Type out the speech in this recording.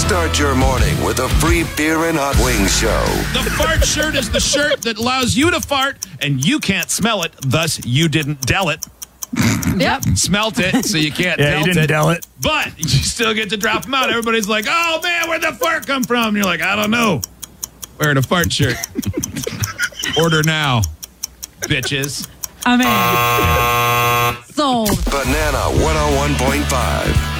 Start your morning with a free beer and hot wings show. The fart shirt is the shirt that allows you to fart and you can't smell it, thus you didn't Del it. Yep. Smelt it, so you can't Yeah, you didn't Del it. But you still get to drop them out. Everybody's like, oh man, where'd the fart come from? And you're like, I don't know. Wearing a fart shirt. Order now, bitches. I mean, sold. Banana 101.5.